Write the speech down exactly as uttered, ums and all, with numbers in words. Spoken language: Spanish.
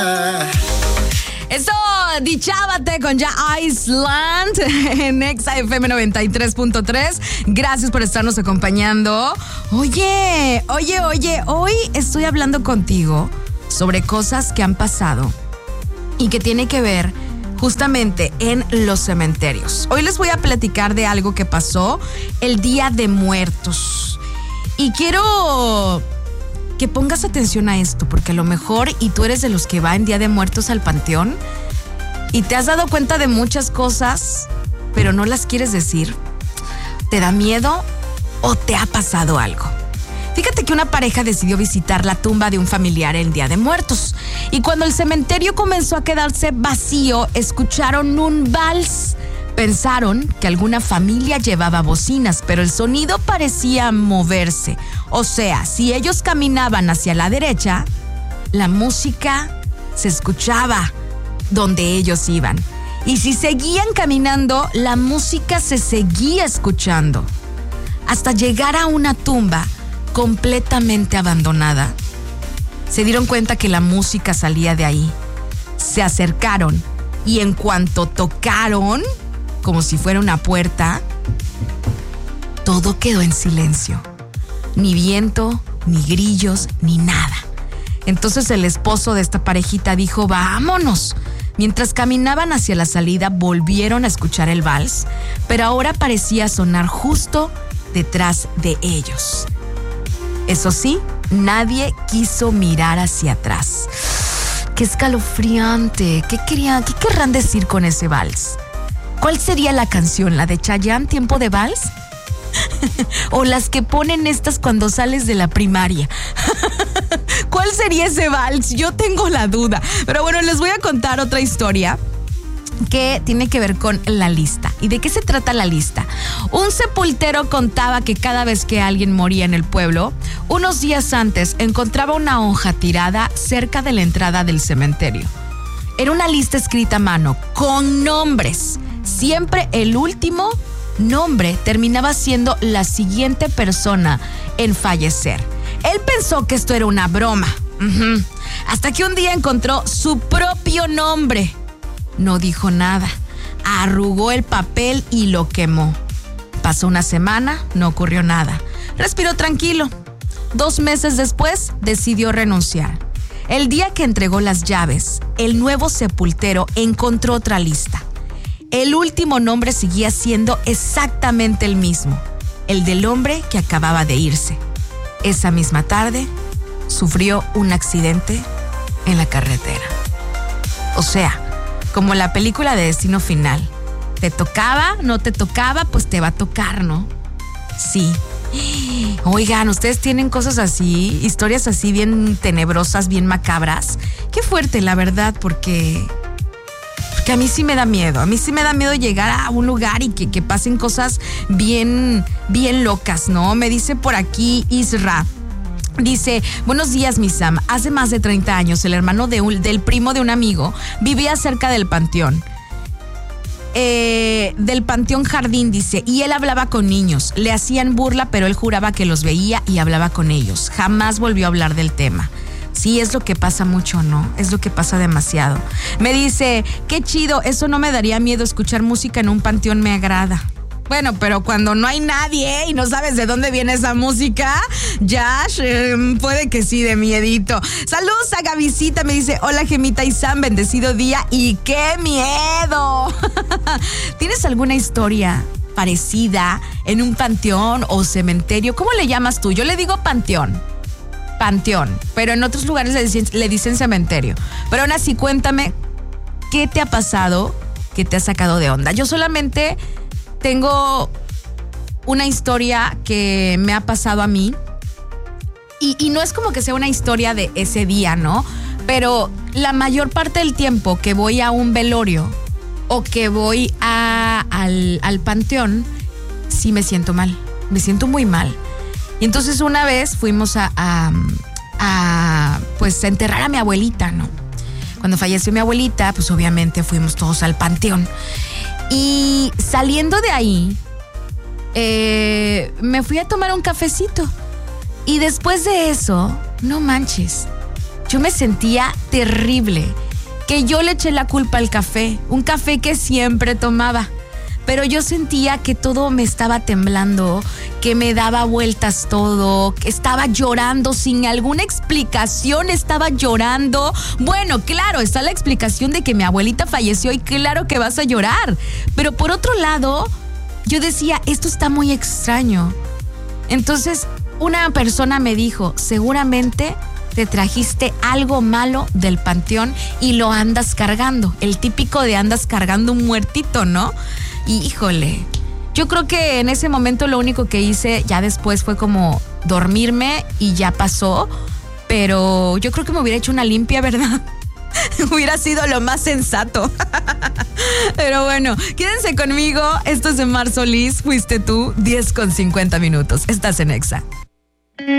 Eso, dichábate con Ya Island en Exa F M noventa y tres punto tres. Gracias por estarnos acompañando. Oye, oye, oye, hoy estoy hablando contigo sobre cosas que han pasado y que tiene que ver justamente en los cementerios. Hoy les voy a platicar de algo que pasó el Día de Muertos. Y quiero que pongas atención a esto, porque a lo mejor, y tú eres de los que va en Día de Muertos al panteón, y te has dado cuenta de muchas cosas, pero no las quieres decir. ¿Te da miedo o te ha pasado algo? Fíjate que una pareja decidió visitar la tumba de un familiar el Día de Muertos. Y cuando el cementerio comenzó a quedarse vacío, escucharon un vals. Pensaron que alguna familia llevaba bocinas, pero el sonido parecía moverse. O sea, si ellos caminaban hacia la derecha, la música se escuchaba donde ellos iban. Y si seguían caminando, la música se seguía escuchando. Hasta llegar a una tumba completamente abandonada. Se dieron cuenta que la música salía de ahí. Se acercaron y en cuanto tocaron, como si fuera una puerta, todo quedó en silencio. Ni viento, ni grillos, ni nada. Entonces el esposo de esta parejita dijo: vámonos. Mientras caminaban hacia la salida, volvieron a escuchar el vals, pero ahora parecía sonar justo detrás de ellos. Eso sí, nadie quiso mirar hacia atrás. ¡Qué escalofriante! ¿Qué querían, qué querrán decir con ese vals? ¿Cuál sería la canción? ¿La de Chayanne, Tiempo de Vals? ¿O las que ponen estas cuando sales de la primaria? ¿Cuál sería ese vals? Yo tengo la duda. Pero bueno, les voy a contar otra historia que tiene que ver con la lista. ¿Y de qué se trata la lista? Un sepultero contaba que cada vez que alguien moría en el pueblo, unos días antes encontraba una hoja tirada cerca de la entrada del cementerio. Era una lista escrita a mano, con nombres. Siempre el último nombre terminaba siendo la siguiente persona en fallecer. Él pensó que esto era una broma. Uh-huh. Hasta que un día encontró su propio nombre. No dijo nada. Arrugó el papel y lo quemó. Pasó una semana, no ocurrió nada. Respiró tranquilo. Dos meses después, decidió renunciar. El día que entregó las llaves, el nuevo sepultero encontró otra lista. El último nombre seguía siendo exactamente el mismo, el del hombre que acababa de irse. Esa misma tarde, sufrió un accidente en la carretera. O sea, como la película de Destino Final. ¿Te tocaba? ¿No te tocaba? Pues te va a tocar, ¿no? Sí. Oigan, ¿ustedes tienen cosas así, historias así bien tenebrosas, bien macabras? Qué fuerte, la verdad, porque... Porque a mí sí me da miedo, a mí sí me da miedo llegar a un lugar y que, que pasen cosas bien, bien locas, ¿no? Me dice por aquí Isra, dice: buenos días, mi Sam. Hace más de treinta años, el hermano de un, del primo de un amigo vivía cerca del panteón. Eh, del Panteón Jardín, dice, y él hablaba con niños. Le hacían burla, pero él juraba que los veía y hablaba con ellos. Jamás volvió a hablar del tema. Sí, es lo que pasa mucho, ¿no? Es lo que pasa demasiado. Me dice: qué chido, eso no me daría miedo. Escuchar música en un panteón me agrada. Bueno, pero cuando no hay nadie y no sabes de dónde viene esa música, Yash, eh, puede que sí, de miedito. Saludos a Gavisita, me dice: hola, Gemita y Sam, bendecido día y qué miedo. ¿Tienes alguna historia parecida en un panteón o cementerio? ¿Cómo le llamas tú? Yo le digo panteón. Panteón, pero en otros lugares le dicen, le dicen cementerio. Pero aún así, cuéntame, ¿qué te ha pasado que te ha sacado de onda? Yo solamente tengo una historia que me ha pasado a mí y, y no es como que sea una historia de ese día, ¿no? Pero la mayor parte del tiempo que voy a un velorio o que voy a, al, al panteón, sí me siento mal, me siento muy mal. Y entonces una vez fuimos a, a, a pues a enterrar a mi abuelita, ¿no? Cuando falleció mi abuelita, pues obviamente fuimos todos al panteón. Y saliendo de ahí, eh, me fui a tomar un cafecito. Y después de eso, no manches, yo me sentía terrible, que yo le eché la culpa al café, un café que siempre tomaba. Pero yo sentía que todo me estaba temblando, que me daba vueltas todo, que estaba llorando sin alguna explicación, estaba llorando. Bueno, claro, está la explicación de que mi abuelita falleció y claro que vas a llorar. Pero por otro lado, yo decía, esto está muy extraño. Entonces, una persona me dijo, seguramente te trajiste algo malo del panteón y lo andas cargando. El típico de andas cargando un muertito, ¿no? Y híjole, yo creo que en ese momento lo único que hice ya después fue como dormirme y ya pasó. Pero yo creo que me hubiera hecho una limpia, ¿verdad? Hubiera sido lo más sensato. Pero bueno, quédense conmigo. Esto es de Mar Solís, fuiste tú, diez con cincuenta minutos. Estás en Exa.